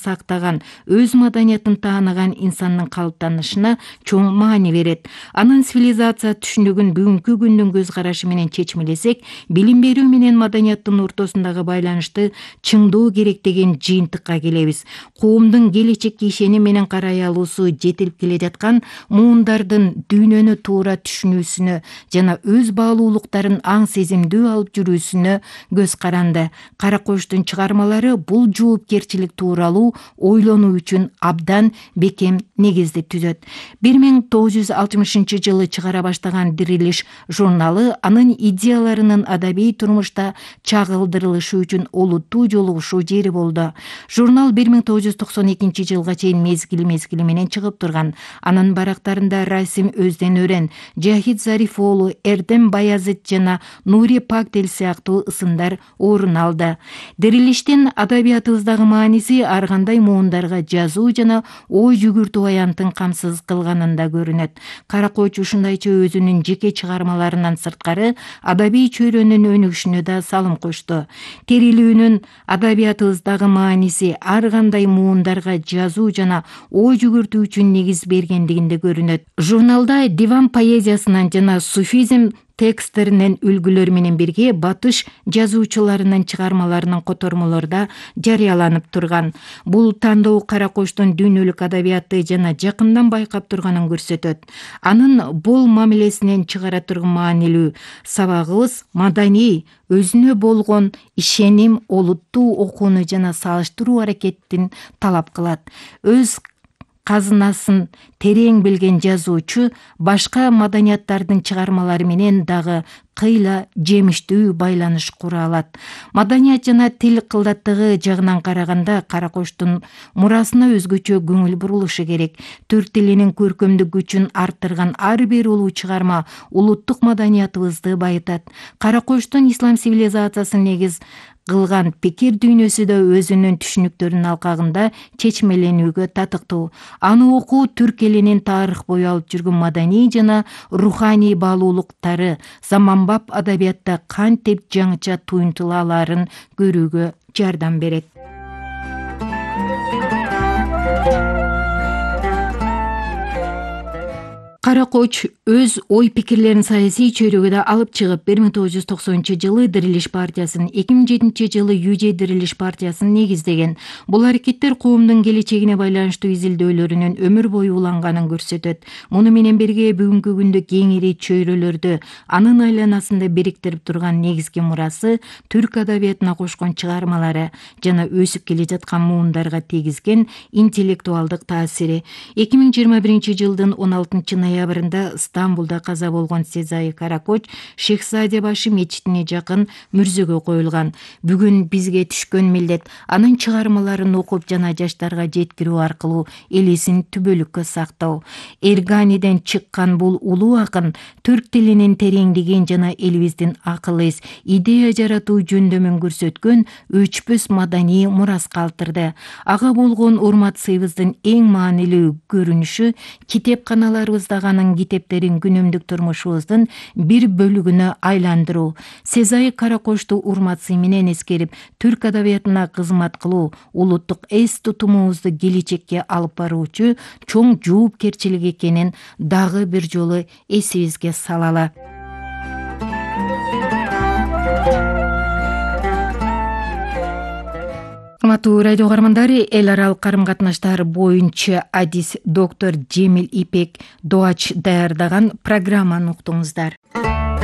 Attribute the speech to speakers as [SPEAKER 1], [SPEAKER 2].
[SPEAKER 1] сактаган, өз маданиятын тааныган инсандын калыптанышына чоң маани берет. Анын цивилизация түшүнүгүн бүгүнкү күндүн көз карашы менен чечмелесек, билим берүү менен маданияттын ортосундагы байланышты чыңдоо керек деген жыйынтыкка келебиз. Коомдун келечекке ишеним менен карай алуусу жетилип келе жаткан муундардын дүйнөнү туура түшүнүүсүнө жана өз баалуулуктарын аң сезимдүү алып жүрүүсүнө көз каранды. Каракоштун чыгармалары бул жоопкерчилик тууралуу ойлонуу үчүн абдан бекем негизди түзөт. 1960 жылы чыгара баштаган «Дирилиш» журналы анын идеяларынын адабий турмушта чагылдырылышы үчүн олуттуу жолугушуу жери болду. Журнал 1992 жылга чейин мезгил менен чыгып турган. Анын барактарында Расим Өзден-Өрен, Жахит Зариф уулу, Эрдем Баязит жана Нури Пактел сыяктуу ысымдар орун алды. Дирилиштин адабиятыбыздагы мааниси ар кандай муундарга жазуу жана ой жүгүртүү аянтын камсыз кылганында көрүнөт. Каракойчу ушундайча өзүнүн жеке чыгармаларынан сырткары адабий чөйрөнүн өнүгүшүнө да салым кошту. Терилүүнүн адабиятыбыздагы мааниси ар кандай муундарга жазуу жана ой жүгүртүү үчүн негиз бергендигинде көрүнөт. Журналда диван поэзиясынан жана суфизм тексттеринен үлгүлөр менен бирге батыш жазуучуларынын чыгармаларынын котормолору да жарыяланып турган. Бул тандоо Каракоштун дүйнөлүк адабиятты жана жакындан байкап турганын көрсөтөт. Анын бул мамилесинен чыгара турган маанилүү сабагыбыз маданий, өзүнө болгон ишеним, олуттуу окууну жана салыштыруу аракетин талап кылат. Өз казынасын терең билген жазуучу башка маданияттардын чыгармалары менен дагы кыйла жемиштүү байланыш кура алат. Маданият жана тил кылдаттыгы жагынан караганда Каракоштун мурасына өзгөчө көңүл бурулушу керек. Түрк тилинин көркөмдүк күчүн арттырган ар бир улуу чыгарма улуттук маданиятыбызды байытат. Каракоштун ислам цивилизациясын негиз кылган пикир дүйнөсү да өзүнүн түшүнүктөрүнүн алкагында чечмеленүүгө татыктуу. Аны окуу түрк элинин тарых бою алып жүргөн маданий жана руханий баалуулуктары заманбап адабиятта кантип жаңыча туюнтула алаарын көрүүгө жардам берет. Каракоч өз ой пикирлерин саясий чөйрөгө алып чыгып, 1990 жылы Дирилиш партиясын, 2007 жылы ЮЖ Дирилиш партиясын негиздеген. Бул аракеттер коомдун келечегине байланыштуу изилдөөлөрүнүн өмүр бою уланганын көрсөтөт. Муну менен бирге бүгүнкү күндө кеңири чөйрөлөрдү анын айланасында бириктирип турган негизги мурасы түрк адабиятына кошкон чыгармалары жана өсүп келе жаткан муундарга тийгизген интеллектуалдык таасири. 2021 жылдын 16 ноябрында Стамбулда каза болгон Сезай Каракоч Шехзаде башы мечитине жакын мүрзөгө коюлган. Бүгүн бизге түшкөн милдет анын чыгармаларын окуп жана жаштарга жеткирүү аркылуу элесин түбөлүккө сактоо. Эрганиден чыккан бул улуу акын түрк тилинин тереңдигин жана элибиздин акыл-эс, идея жаратуу жөндөмүн көрсөткөн өчпөс маданий мурас калтырды. Ага болгон урмат сыйыбыздын эң маанилүү көрүнүшү китепканаларыбыздагы анын китептерин күнүмдүк турмушубуздун бир бөлүгүнө айландыруу. Сезай Каракошту урмат сый менен эскерип, түрк адабиятына кызмат кылуу улуттук эс тутумубузду келечекке алып баруучу чоң жоопкерчилик экенин дагы бир жолу эсибизге салалы. Урматтуу радио каармандары, эл аралык карым-катнаштар боюнча адис доктор Жемил Ипек Доач даярдаган программаны уктуңуздар.